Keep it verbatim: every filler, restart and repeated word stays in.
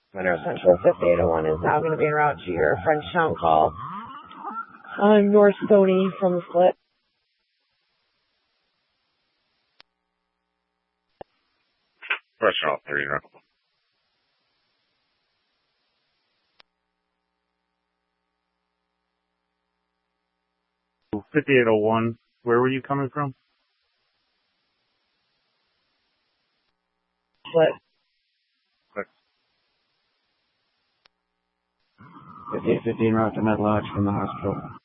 Monroe Central fifty-eight oh one is now going to be en route to your Frenchtown call on North Stony from the split. Frenchtown three, right? fifty-eight oh one, where were you coming from? Split. fifty-eight fifty en route to Med Lodge from the hospital.